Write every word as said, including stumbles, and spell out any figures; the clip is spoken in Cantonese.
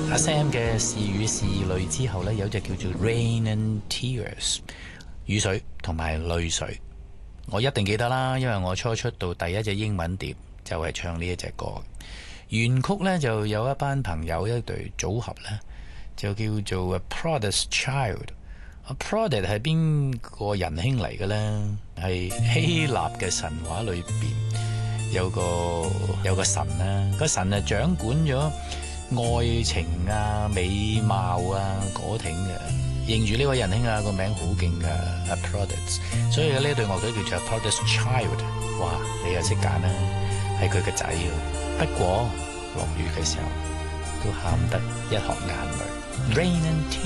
阿 Sam 嘅是雨是淚之後呢，有隻叫做 Rain and Tears， 雨水同埋淚水，我一定記得啦，因為我初出道第一隻英文碟就係唱呢一隻歌。原曲呢，就有一班朋友一隊組合呢，就叫做 Aprodite Child。Aprodite 係邊個人兄嚟嘅呢？係希臘嘅神話裏邊有個有個神啦，個神啊掌管咗愛情啊、美貌啊嗰挺嘅，認住呢位仁兄啊個名好勁噶 Aprodite， 所以呢隊樂隊叫做 Aprodite Child。哇，你又識揀啦，係佢個仔喎。不過落雨嘅時候都喊得一行眼淚。Rain and Tears。